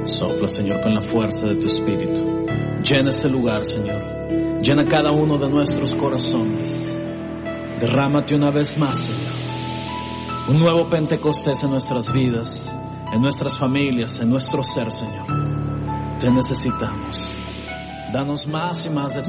Sopla, Señor, con la fuerza de tu Espíritu. Llena ese lugar, Señor. Llena cada uno de nuestros corazones. Derrámate una vez más, Señor. Un nuevo Pentecostés en nuestras vidas, en nuestras familias, en nuestro ser, Señor. Te necesitamos. Danos más y más de tu